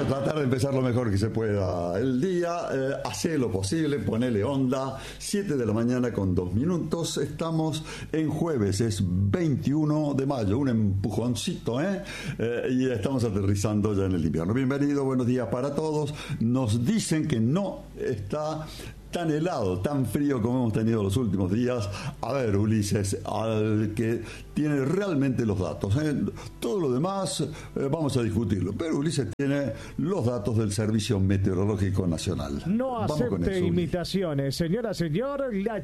tratar de empezar lo mejor que se pueda el día. Hacé lo posible, ponele onda. 7 de la mañana con 2 minutos. Estamos en jueves, es 21 de mayo. Un empujoncito, y estamos aterrizando ya en el invierno. Bienvenido, buenos días para todos. Nos dicen que no está tan helado, tan frío como hemos tenido los últimos días. A ver, Ulises, al que tiene realmente los datos. Todo lo demás vamos a discutirlo, pero Ulises tiene los datos del Servicio Meteorológico Nacional. No acepte imitaciones. Señora, señor, la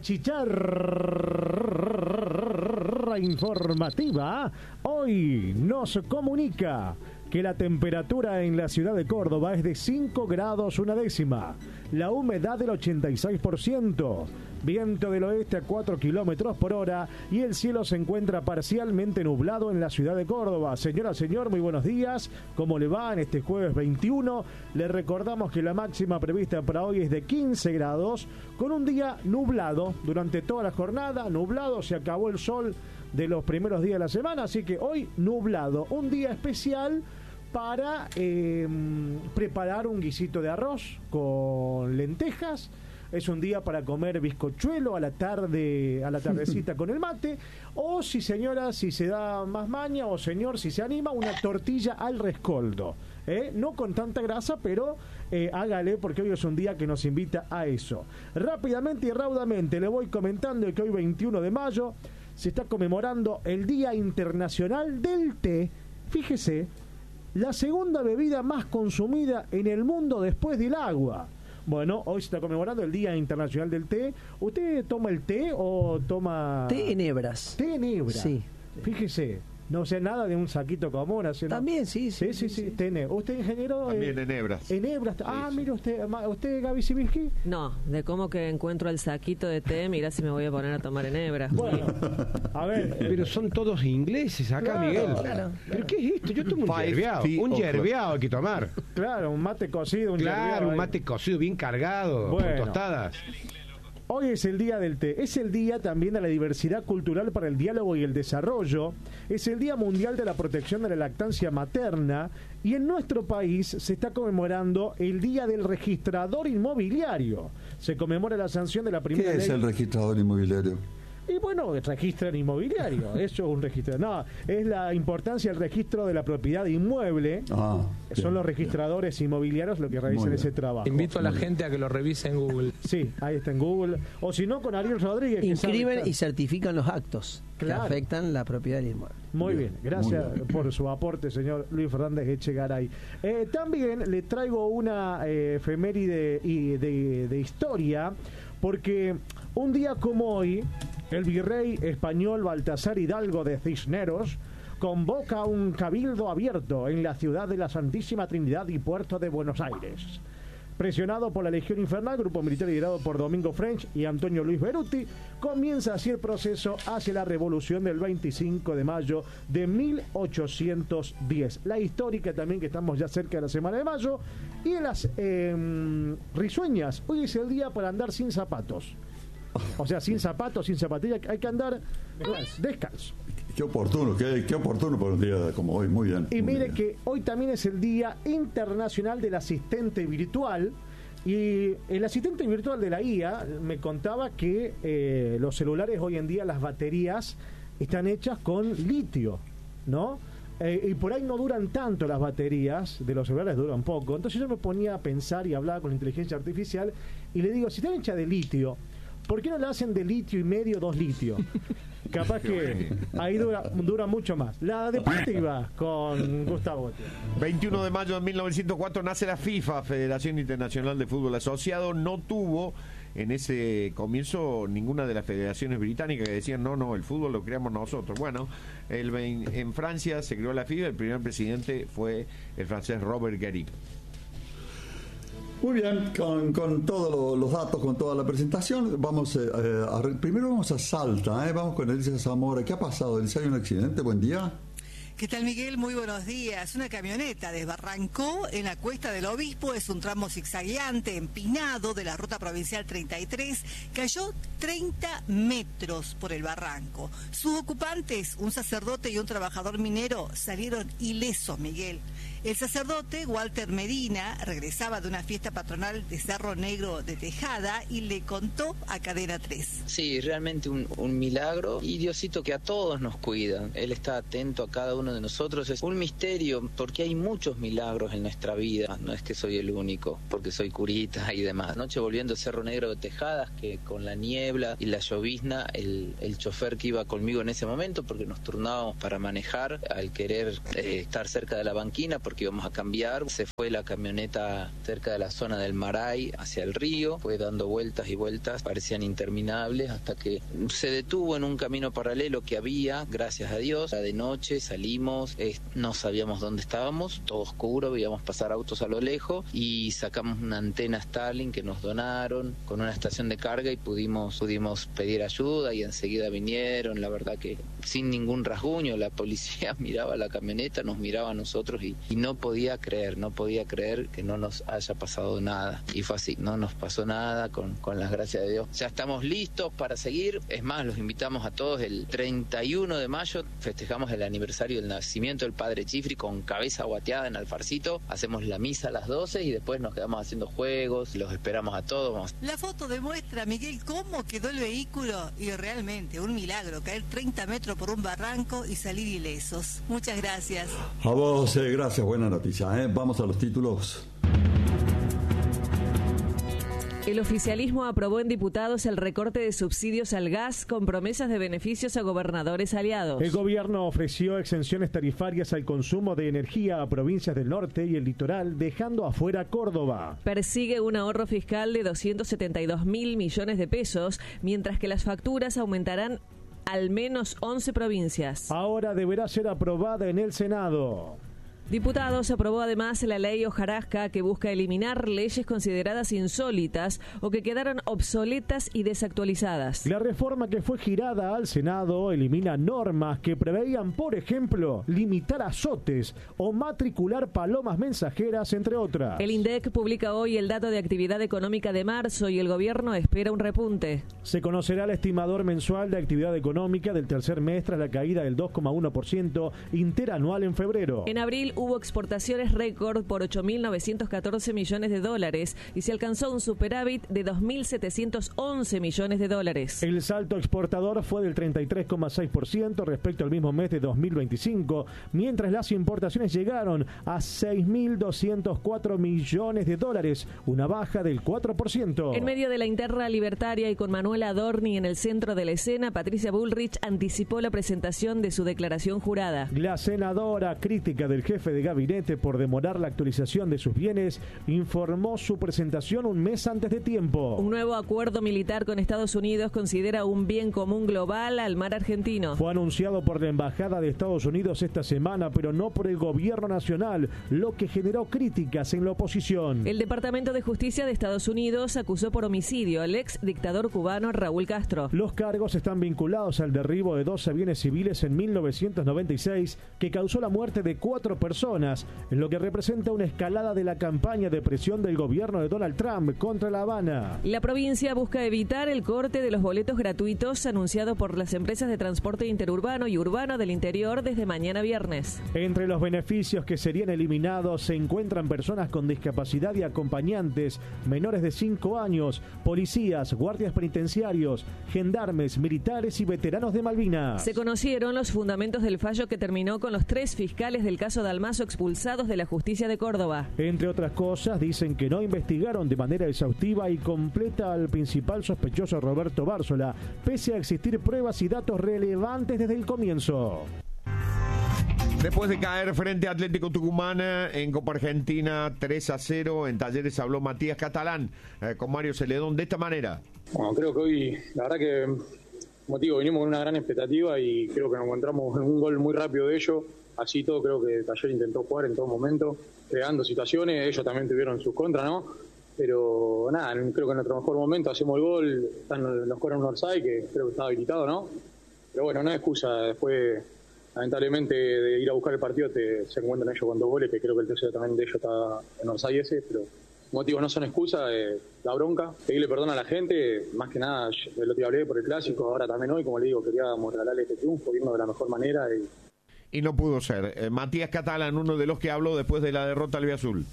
chicharra informativa hoy nos comunica que la temperatura en la ciudad de Córdoba es de 5 grados una décima, la humedad del 86%, viento del oeste a 4 kilómetros por hora y el cielo se encuentra parcialmente nublado en la ciudad de Córdoba. Señora, señor, muy buenos días. ¿Cómo le va en este jueves 21? Le recordamos que la máxima prevista para hoy es de 15 grados, con un día nublado durante toda la jornada. Nublado, se acabó el sol de los primeros días de la semana, así que hoy nublado, un día especial para preparar un guisito de arroz con lentejas. Es un día para comer bizcochuelo a la tardecita con el mate, o si señora, si se da más maña, o señor, si se anima, una tortilla al rescoldo, no con tanta grasa, pero hágale, porque hoy es un día que nos invita a eso. Rápidamente y raudamente le voy comentando que hoy 21 de mayo se está conmemorando el Día Internacional del Té. Fíjese, la segunda bebida más consumida en el mundo después del agua. Bueno, hoy se está conmemorando el Día Internacional del Té. ¿Usted toma el té o toma...? Té en hebras. Té en hebras. Sí. Fíjese, no sé nada de un saquito común. ¿No? También, sí. Sí. Té en hebras. ¿Usted, ingeniero? También en hebras. En hebras. Mire usted, Gaby Sibilski. No, de cómo que encuentro el saquito de té, mirá si me voy a poner a tomar en hebras. Bueno, a ver. Pero son todos ingleses acá, claro, Miguel. Claro. ¿Pero qué es esto? Yo tomo un yerbeado hay que tomar. Claro, un mate cocido, un mate cocido bien cargado, con tostadas. Hoy es el Día del Té. Es el día también de la diversidad cultural para el diálogo y el desarrollo. Es el Día Mundial de la Protección de la Lactancia Materna. Y en nuestro país se está conmemorando el Día del Registrador Inmobiliario. Se conmemora la sanción de la primera ley. ¿Qué es el registrador inmobiliario? Y bueno, registran inmobiliario, eso es un registro. No, es la importancia del registro de la propiedad inmueble. Son los registradores inmobiliarios los que realizan ese trabajo. Invito a la gente a que lo revise en Google. Sí, ahí está en Google. O si no, con Ariel Rodríguez. Inscriben y certifican los actos que afectan la propiedad del inmueble. Muy bien, gracias por su aporte, señor Luis Fernández Echegaray. También le traigo una efeméride de historia, porque un día como hoy, el virrey español Baltasar Hidalgo de Cisneros convoca un cabildo abierto en la ciudad de la Santísima Trinidad y Puerto de Buenos Aires. Presionado por la Legión Infernal, grupo militar liderado por Domingo French y Antonio Luis Beruti, comienza así el proceso hacia la revolución del 25 de mayo de 1810. La histórica también, que estamos ya cerca de la semana de mayo. Y en las risueñas, hoy es el día para andar sin zapatos. O sea, sin zapatos, sin zapatillas, hay que andar descalzo. Qué oportuno por un día como hoy, muy bien. Y mire que hoy también es el Día Internacional del Asistente Virtual. Y el asistente virtual de la IA me contaba que los celulares hoy en día, las baterías están hechas con litio, ¿no? Y por ahí no duran tanto las baterías de los celulares, duran poco. Entonces yo me ponía a pensar y hablaba con la inteligencia artificial y le digo, si están hechas de litio, ¿por qué no la hacen de litio y medio, 2 litios? Capaz que ahí dura mucho más. La deportiva con Gustavo. 21 de mayo de 1904 nace la FIFA, Federación Internacional de Fútbol Asociado. No tuvo en ese comienzo ninguna de las federaciones británicas que decían no, el fútbol lo creamos nosotros. Bueno, en Francia se creó la FIFA, el primer presidente fue el francés Robert Guérin. Muy bien, con todos los datos, con toda la presentación, primero vamos a Salta, vamos con Elisa Zamora. ¿Qué ha pasado, Elisa? ¿Hay un accidente? Buen día. ¿Qué tal, Miguel? Muy buenos días. Una camioneta desbarrancó en la Cuesta del Obispo. Es un tramo zigzagueante, empinado, de la ruta provincial 33. Cayó 30 metros por el barranco. Sus ocupantes, un sacerdote y un trabajador minero, salieron ilesos, Miguel. El sacerdote Walter Medina regresaba de una fiesta patronal de Cerro Negro de Tejada y le contó a Cadena 3. Sí, realmente un milagro, y Diosito que a todos nos cuida. Él está atento a cada uno de nosotros. Es un misterio porque hay muchos milagros en nuestra vida. No es que soy el único, porque soy curita y demás. Anoche volviendo a Cerro Negro de Tejadas, que con la niebla y la llovizna, el chofer que iba conmigo en ese momento, porque nos turnábamos para manejar, al querer estar cerca de la banquina porque íbamos a cambiar, se fue la camioneta cerca de la zona del Maray hacia el río, fue dando vueltas y vueltas, parecían interminables, hasta que se detuvo en un camino paralelo que había, gracias a Dios. Era de noche, salimos, no sabíamos dónde estábamos, todo oscuro, veíamos pasar autos a lo lejos y sacamos una antena Starlink que nos donaron con una estación de carga y pudimos pedir ayuda y enseguida vinieron. La verdad que sin ningún rasguño, la policía miraba la camioneta, nos miraba a nosotros y no podía creer que no nos haya pasado nada. Y fue así, no nos pasó nada con las gracias de Dios. Ya estamos listos para seguir. Es más, los invitamos a todos. El 31 de mayo festejamos el aniversario del nacimiento del Padre Chifri con cabeza guateada en Alfarcito. Hacemos la misa a las 12 y después nos quedamos haciendo juegos. Los esperamos a todos. La foto demuestra, Miguel, cómo quedó el vehículo y realmente un milagro, caer 30 metros por un barranco y salir ilesos. Muchas gracias. A vos, gracias, buena noticia. Vamos a los títulos. El oficialismo aprobó en diputados el recorte de subsidios al gas con promesas de beneficios a gobernadores aliados. El gobierno ofreció exenciones tarifarias al consumo de energía a provincias del norte y el litoral, dejando afuera Córdoba. Persigue un ahorro fiscal de 272.000 millones de pesos, mientras que las facturas aumentarán al menos 11 provincias. Ahora deberá ser aprobada en el Senado. Diputados aprobó además la ley hojarasca, que busca eliminar leyes consideradas insólitas o que quedaron obsoletas y desactualizadas. La reforma que fue girada al Senado elimina normas que preveían, por ejemplo, limitar azotes o matricular palomas mensajeras, entre otras. El INDEC publica hoy el dato de actividad económica de marzo y el gobierno espera un repunte. Se conocerá el estimador mensual de actividad económica del tercer mes tras la caída del 2,1% interanual en febrero. En abril hubo exportaciones récord por 8.914 millones de dólares y se alcanzó un superávit de 2.711 millones de dólares. El salto exportador fue del 33,6% respecto al mismo mes de 2025, mientras las importaciones llegaron a 6.204 millones de dólares, una baja del 4%. En medio de la interna libertaria y con Manuel Adorni en el centro de la escena, Patricia Bullrich anticipó la presentación de su declaración jurada. La senadora, crítica del jefe de gabinete por demorar la actualización de sus bienes, informó su presentación un mes antes de tiempo. Un nuevo acuerdo militar con Estados Unidos considera un bien común global al mar argentino. Fue anunciado por la Embajada de Estados Unidos esta semana, pero no por el gobierno nacional, lo que generó críticas en la oposición. El Departamento de Justicia de Estados Unidos acusó por homicidio al ex dictador cubano Raúl Castro. Los cargos están vinculados al derribo de 2 aviones civiles en 1996 que causó la muerte de 4 personas, en lo que representa una escalada de la campaña de presión del gobierno de Donald Trump contra La Habana. La provincia busca evitar el corte de los boletos gratuitos anunciado por las empresas de transporte interurbano y urbano del interior desde mañana viernes. Entre los beneficios que serían eliminados se encuentran personas con discapacidad y acompañantes, menores de 5 años, policías, guardias penitenciarios, gendarmes, militares y veteranos de Malvinas. Se conocieron los fundamentos del fallo que terminó con los 3 fiscales del caso Dalmazo expulsados de la justicia de Córdoba. Entre otras cosas, dicen que no investigaron de manera exhaustiva y completa al principal sospechoso Roberto Bárzola, pese a existir pruebas y datos relevantes desde el comienzo. Después de caer frente a Atlético Tucumán en Copa Argentina 3-0, en Talleres habló Matías Catalán con Mario Celedón de esta manera. Bueno, creo que hoy, la verdad que, como digo, venimos con una gran expectativa y creo que nos encontramos en un gol muy rápido de ellos. Así todo, creo que Talleres intentó jugar en todo momento, creando situaciones. Ellos también tuvieron sus contras, ¿no? Pero nada, creo que en nuestro mejor momento hacemos el gol, nos cobran un offside que creo que estaba habilitado, ¿no? Pero bueno, no es excusa. Después, lamentablemente, de ir a buscar el partido se encuentran ellos con 2 goles, que creo que el tercero también de ellos está en offside ese, pero motivos no son excusa. La bronca, pedirle perdón a la gente, más que nada, el otro día hablé por el clásico, ahora también hoy, como le digo, queríamos regalarle este triunfo, irnos de la mejor manera y no pudo ser. Matías Catalán, uno de los que habló después de la derrota albiazul.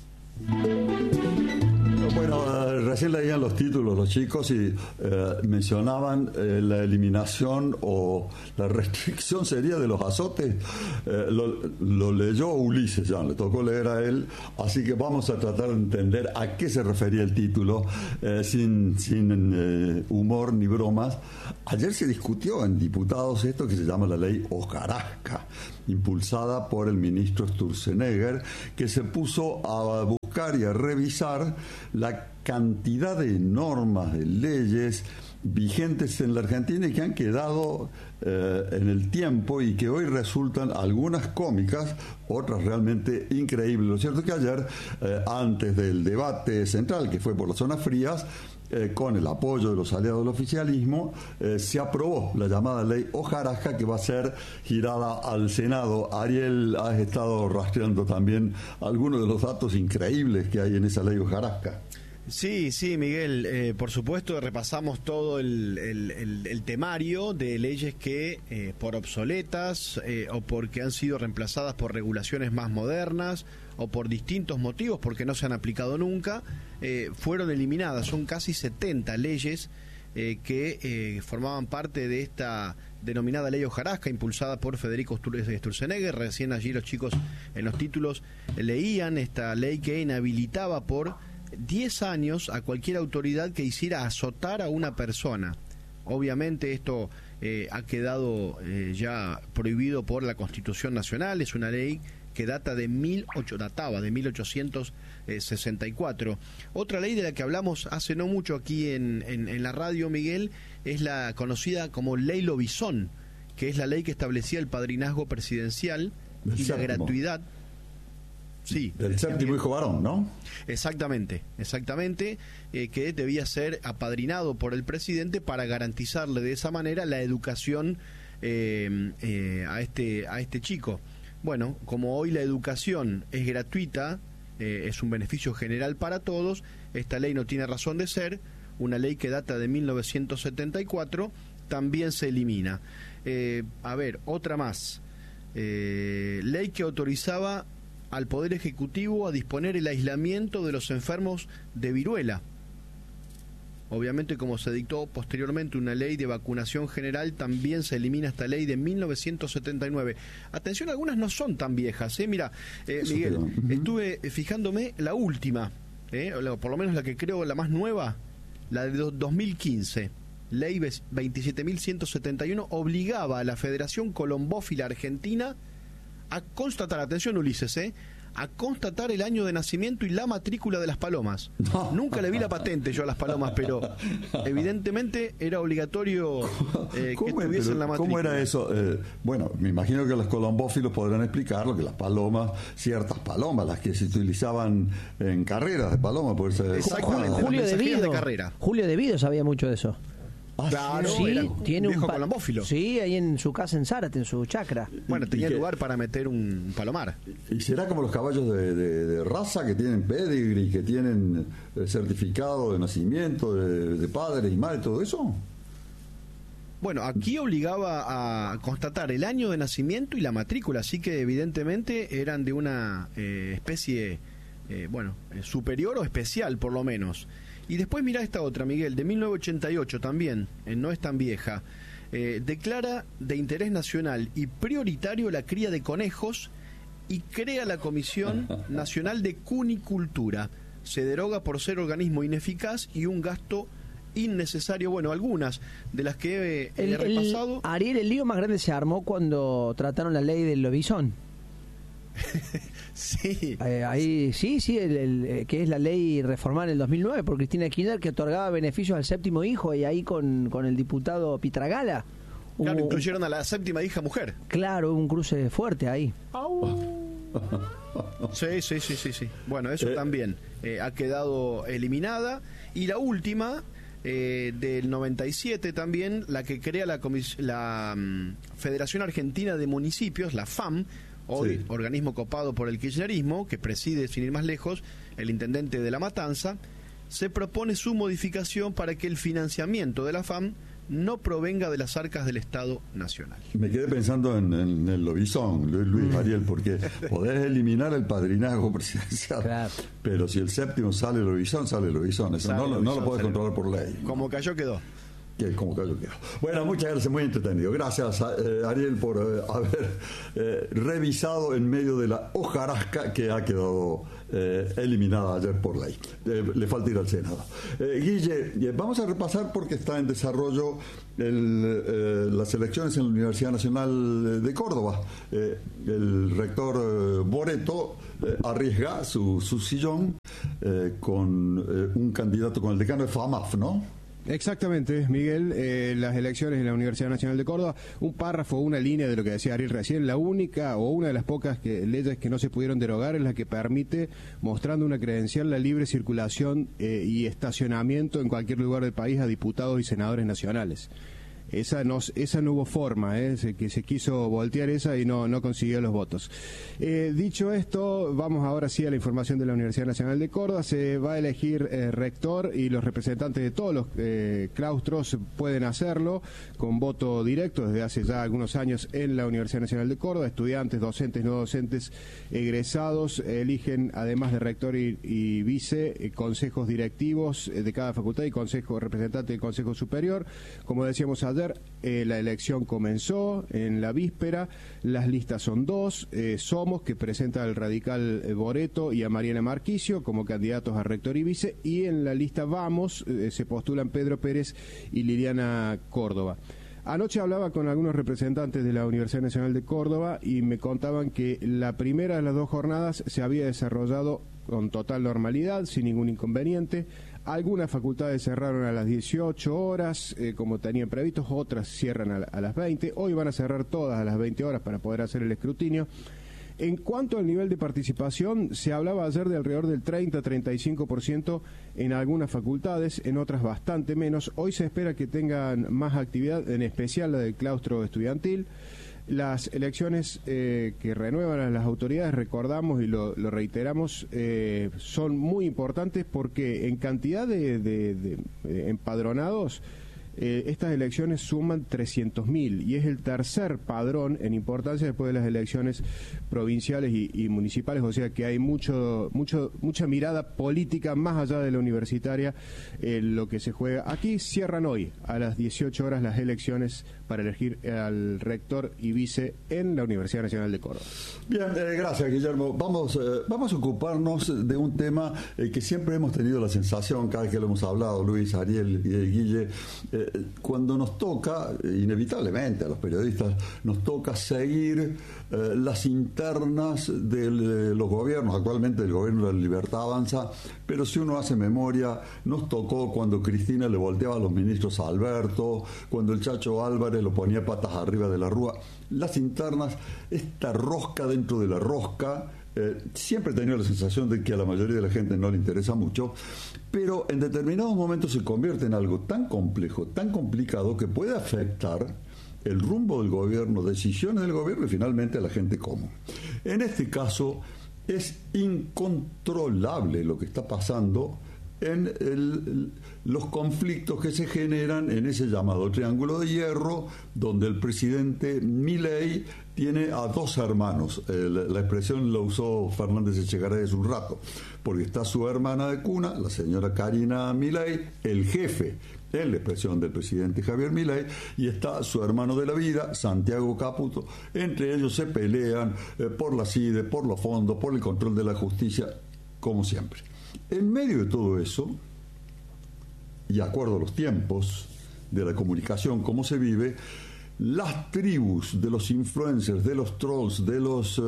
Bueno, recién leían los títulos los chicos y mencionaban la eliminación o la restricción sería de los azotes. Lo leyó Ulises, ya le tocó leer a él, así que vamos a tratar de entender a qué se refería el título sin humor ni bromas. Ayer se discutió en diputados esto que se llama la ley Hojarasca, impulsada por el ministro Sturzenegger, que se puso a buscar y a revisar la cantidad de normas, de leyes vigentes en la Argentina y que han quedado en el tiempo y que hoy resultan algunas cómicas, otras realmente increíbles. Lo cierto es que ayer, antes del debate central, que fue por las zonas frías, con el apoyo de los aliados del oficialismo, se aprobó la llamada ley Hojarasca, que va a ser girada al Senado. Ariel, has estado rastreando también algunos de los datos increíbles que hay en esa ley Hojarasca. Sí, Miguel, por supuesto repasamos todo el temario de leyes que por obsoletas o porque han sido reemplazadas por regulaciones más modernas o por distintos motivos, porque no se han aplicado nunca, fueron eliminadas. Son casi 70 leyes que formaban parte de esta denominada ley Hojarasca, impulsada por Federico Sturzenegger. Recién allí los chicos en los títulos leían esta ley que inhabilitaba por 10 años a cualquier autoridad que hiciera azotar a una persona. Obviamente esto ha quedado ya prohibido por la Constitución Nacional. Es una ley que databa de 1864. Otra ley de la que hablamos hace no mucho aquí en la radio, Miguel, es la conocida como Ley Lobizón, que es la ley que establecía el padrinazgo presidencial y la gratuidad. Sí, del séptimo hijo varón, ¿no? Exactamente, que debía ser apadrinado por el presidente para garantizarle de esa manera la educación a este chico. Bueno, como hoy la educación es gratuita, es un beneficio general para todos, esta ley no tiene razón de ser. Una ley que data de 1974 también se elimina. A ver, otra más. Ley que autorizaba al Poder Ejecutivo a disponer el aislamiento de los enfermos de viruela. Obviamente, como se dictó posteriormente una ley de vacunación general, también se elimina esta ley de 1979. Atención, algunas no son tan viejas, Mira, Miguel, estuve fijándome la última, por lo menos la que creo la más nueva, la de 2015. Ley 27.171 obligaba a la Federación Colombófila Argentina a constatar, atención Ulises, a constatar el año de nacimiento y la matrícula de las palomas. Nunca le vi la patente yo a las palomas, pero evidentemente era obligatorio que tuviesen la matrícula. ¿Cómo era eso? Bueno, me imagino que los colombófilos podrán explicarlo, que las palomas, ciertas palomas, las que se utilizaban en carreras de paloma, por eso. Exactamente, Julio De Vido sabía mucho de eso. Claro, sí, tiene viejo un colombófilo. Sí, ahí en su casa en Zárate, en su chacra. Bueno, tenía lugar para meter un palomar. ¿Y será como los caballos de raza que tienen pedigree, que tienen certificado de nacimiento de padre y madre, todo eso? Bueno, aquí obligaba a constatar el año de nacimiento y la matrícula, así que evidentemente eran de una especie, superior o especial por lo menos. Y después mirá esta otra, Miguel, de 1988 también, no es tan vieja. Declara de interés nacional y prioritario la cría de conejos y crea la Comisión Nacional de Cunicultura. Se deroga por ser organismo ineficaz y un gasto innecesario. Bueno, algunas de las que he repasado. Ariel, el lío más grande se armó cuando trataron la ley del lobizón. Sí. Ahí sí, que es la ley reformada en el 2009 por Cristina Kirchner, que otorgaba beneficios al séptimo hijo, y ahí con el diputado Pitragala. Claro, incluyeron a la séptima hija mujer. Claro, un cruce fuerte ahí. Sí. Bueno, eso también ha quedado eliminada. Y la última, del 97 también, la que crea la Federación Argentina de Municipios, la FAM, hoy organismo copado por el kirchnerismo, que preside, sin ir más lejos, el intendente de La Matanza. Se propone su modificación para que el financiamiento de la FAM no provenga de las arcas del Estado Nacional. Me quedé pensando en el lobizón, Luis Ariel, porque podés eliminar el padrinazgo presidencial, claro, pero si el séptimo sale el lobizón, eso no lo podés controlar por ley. Como cayó, quedó. Bueno, muchas gracias, muy entretenido. Gracias, Ariel, por haber revisado en medio de la hojarasca que ha quedado eliminada ayer por ley. Le falta ir al Senado. Guille, vamos a repasar porque está en desarrollo las elecciones en la Universidad Nacional de Córdoba. El rector Boreto arriesga su sillón con un candidato, con el decano de FAMAF, ¿no? Exactamente, Miguel, las elecciones en la Universidad Nacional de Córdoba, un párrafo, una línea de lo que decía Ariel recién, la única o una de las pocas leyes que no se pudieron derogar es la que permite, mostrando una credencial, la libre circulación y estacionamiento en cualquier lugar del país a diputados y senadores nacionales. Esa no hubo forma, que se quiso voltear esa y no consiguió los votos. Dicho esto, vamos ahora sí a la información de la Universidad Nacional de Córdoba. Se va a elegir rector y los representantes de todos los claustros pueden hacerlo con voto directo desde hace ya algunos años en la Universidad Nacional de Córdoba. Estudiantes, docentes, no docentes, egresados eligen, además de rector y vice, consejos directivos de cada facultad y representante del Consejo Superior. Como decíamos ayer, la elección comenzó en la víspera, las listas son dos, Somos, que presenta al radical Boreto y a Mariana Marquicio como candidatos a rector y vice, y en la lista Vamos se postulan Pedro Pérez y Liliana Córdoba. Anoche hablaba con algunos representantes de la Universidad Nacional de Córdoba y me contaban que la primera de las dos jornadas se había desarrollado con total normalidad, sin ningún inconveniente. Algunas facultades cerraron a las 18 horas, como tenían previstos, otras cierran a las 20. Hoy van a cerrar todas a las 20 horas para poder hacer el escrutinio. En cuanto al nivel de participación, se hablaba ayer de alrededor del 30-35% en algunas facultades, en otras bastante menos. Hoy se espera que tengan más actividad, en especial la del claustro estudiantil. Las elecciones que renuevan a las autoridades, recordamos y lo reiteramos, son muy importantes porque en cantidad de empadronados, estas elecciones suman 300.000 y es el tercer padrón en importancia después de las elecciones provinciales y municipales, o sea que hay mucha mirada política más allá de la universitaria en lo que se juega. Aquí cierran hoy a las 18 horas las elecciones para elegir al rector y vice en la Universidad Nacional de Córdoba. Bien, gracias, Guillermo. Vamos a ocuparnos de un tema que siempre hemos tenido la sensación, cada vez que lo hemos hablado, Luis, Ariel y Guille, cuando nos toca, inevitablemente a los periodistas, nos toca seguir las internas de los gobiernos, actualmente el gobierno de la Libertad Avanza, pero si uno hace memoria, nos tocó cuando Cristina le volteaba a los ministros a Alberto, cuando el Chacho Álvarez lo ponía patas arriba de la rúa. Las internas, esta rosca dentro de la rosca, siempre he tenido la sensación de que a la mayoría de la gente no le interesa mucho, pero en determinados momentos se convierte en algo tan complejo, tan complicado, que puede afectar el rumbo del gobierno, decisiones del gobierno y finalmente a la gente común. En este caso es incontrolable lo que está pasando en los conflictos que se generan en ese llamado Triángulo de Hierro, donde el presidente Milei tiene a dos hermanos. La expresión la usó Fernández Echegaray hace un rato, porque está su hermana de cuna, la señora Karina Milei, el jefe, en la expresión del presidente Javier Milei, y está su hermano de la vida, Santiago Caputo. Entre ellos se pelean por la CIDE, por los fondos, por el control de la justicia, como siempre. En medio de todo eso, y acuerdo a los tiempos de la comunicación, cómo se vive, las tribus de los influencers, de los trolls, de los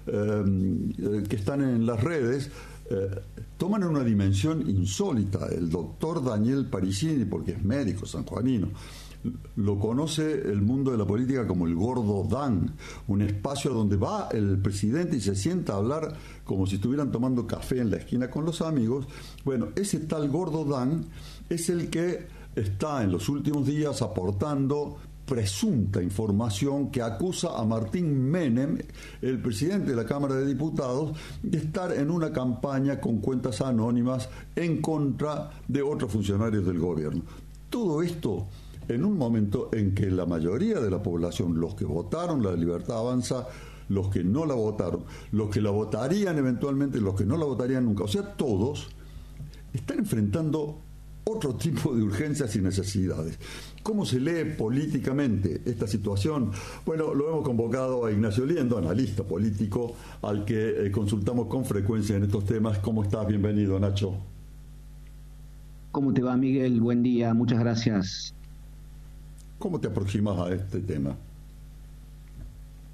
que están en las redes, toman una dimensión insólita. El doctor Daniel Parisini, porque es médico sanjuanino, lo conoce el mundo de la política como el Gordo Dan, un espacio donde va el presidente y se sienta a hablar como si estuvieran tomando café en la esquina con los amigos. Bueno, ese tal Gordo Dan es el que está en los últimos días aportando presunta información que acusa a Martín Menem, el presidente de la Cámara de Diputados, de estar en una campaña con cuentas anónimas en contra de otros funcionarios del gobierno. Todo esto en un momento en que la mayoría de la población, los que votaron la Libertad Avanza, los que no la votaron, los que la votarían eventualmente, los que no la votarían nunca, o sea, todos están enfrentando otro tipo de urgencias y necesidades. ¿Cómo se lee políticamente esta situación? Bueno, lo hemos convocado a Ignacio Liendo, analista político, al que consultamos con frecuencia en estos temas. ¿Cómo estás? Bienvenido, Nacho. ¿Cómo te va, Miguel? Buen día, muchas gracias. ¿Cómo te aproximas a este tema?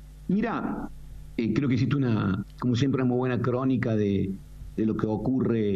Mira, creo que hiciste como siempre, una muy buena crónica de lo que ocurre